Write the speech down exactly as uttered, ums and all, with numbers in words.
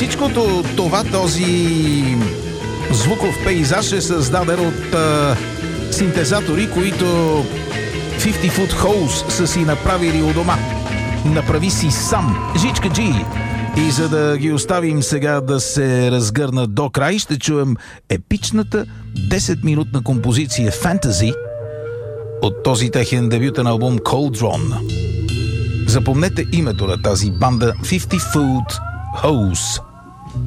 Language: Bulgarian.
Всичкото това, този звуков пейзаж е създаден от а, синтезатори, които петдесет Foot Hose са си направили у дома. Направи си сам Жичка Джи. И за да ги оставим сега да се разгърнат до край, ще чуем епичната десет-минутна композиция Fantasy от този техен дебютен албум Cauldron. Запомнете името на тази банда: петдесет Foot Hose.